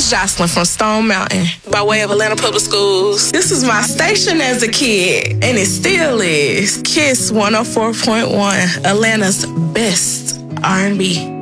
is Jocelyn from Stone Mountain by way of Atlanta Public Schools. This was my station as a kid, and it still is. KISS 104.1, Atlanta's best R&B.